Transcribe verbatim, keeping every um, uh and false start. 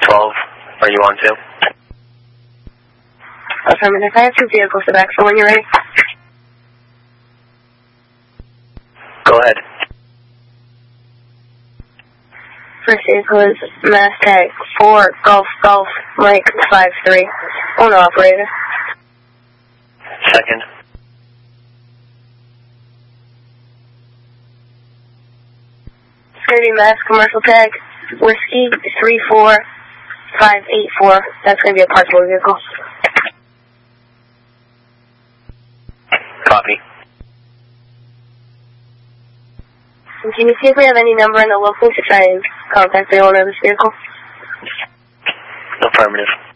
twelve, are you on too? Affirmative. I have two vehicles to back, so when you're ready. Go ahead. First vehicle is Mass Tag four Golf Golf Mike five three. Owner operator. Second. It's going to be Mass Commercial Tag Whiskey three four five eight four. That's going to be a parkable vehicle. Copy. And can you see if we have any number in the local to try and contact the owner of this vehicle? Affirmative.